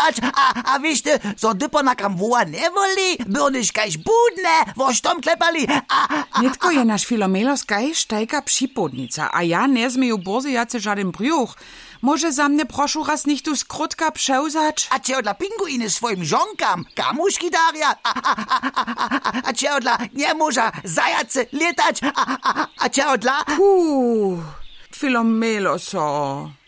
lietać, a wište, so dypo na kam woła nie woli, byrnyś kaž budne, woż tom klepali, Netko je naš Filomelos kaj štajka připodnica, a ja ne zmeju bozy jace žaden brjuch. Może za mnie prošu raz nicht tu skrótka przełzać? a če odla pinguiny swoim żonkam, kamuški daria, a če odla nie może zajace lietać, a če odla... Filomeloso.